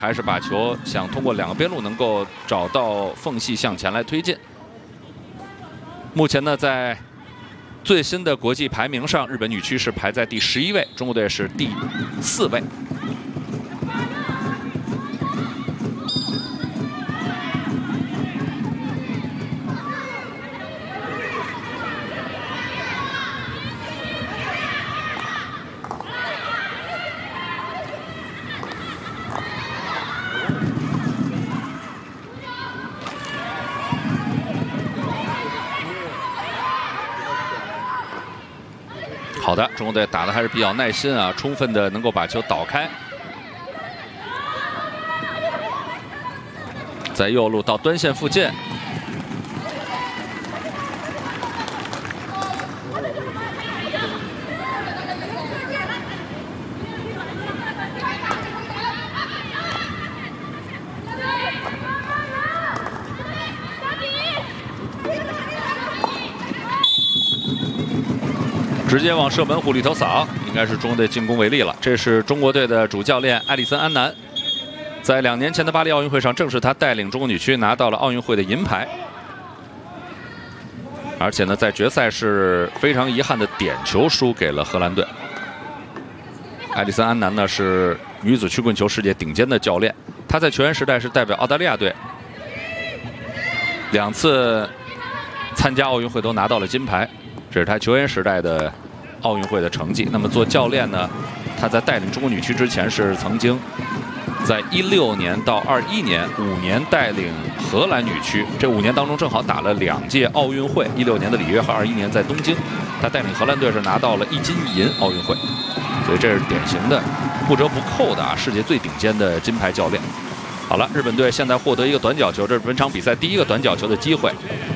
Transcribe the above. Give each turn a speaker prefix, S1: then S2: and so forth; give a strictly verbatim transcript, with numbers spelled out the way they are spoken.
S1: 还是把球想通过两个边路能够找到缝隙向前来推进。目前呢，在最新的国际排名上，日本女区是排在第十一位，中国队是第四位。 好的，中国队打的还是比较耐心啊，充分的能够把球导开，在右路到端线附近，直接往射门虎里头扫，应该是中国队进攻为例了。这是中国队的主教练埃里森·安南，在两年前的巴黎奥运会上，正是他带领中国女区拿到了奥运会的银牌。而且呢，在决赛是非常遗憾的点球输给了荷兰队。埃里森·安南呢是女子曲棍球世界顶尖的教练，他在球员时代是代表澳大利亚队，两次参加奥运会都拿到了金牌。 这是他球员时代的奥运会的成绩。那么做教练呢，他在带领中国女区之前是曾经在一六年到二一年五年带领荷兰女区，这五年当中正好打了两届奥运会，一六年的里约和二一年在东京，他带领荷兰队是拿到了一金一银奥运会，所以这是典型的不折不扣的啊，世界最顶尖的金牌教练。好了，日本队现在获得一个短角球，这是本场比赛第一个短角球的机会。